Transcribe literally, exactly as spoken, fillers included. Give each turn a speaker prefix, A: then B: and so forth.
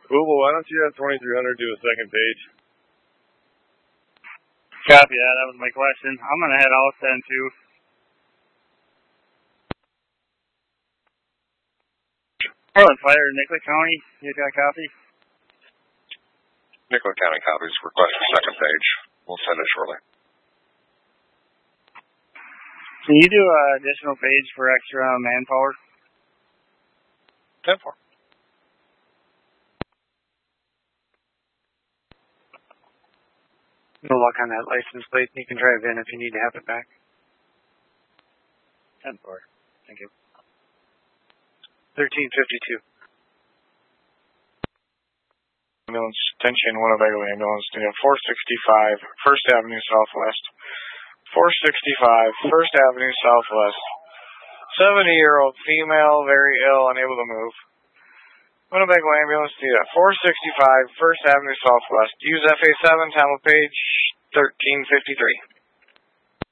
A: Google, why don't you have twenty-three hundred do a second page?
B: Copy that. That was my question. I'm going to head out then, too. Portland Fire, Nicollet County. You got a copy?
C: Nicollet County copies. Request a second page. We'll send it shortly.
B: Can you do an additional page for extra manpower?
C: ten four.
D: No luck on that license plate. You can drive in if you need to have it back.
B: ten four. Thank you.
D: thirteen fifty-two.
E: Ambulance, Tension, Winnebago Ambulance, four sixty-five, First Avenue Southwest. four sixty-five, First Avenue Southwest. seventy-year-old female, very ill, unable to move. Winnebago Ambulance, four sixty-five, First Avenue Southwest. Use F A seven, time of page thirteen fifty-three.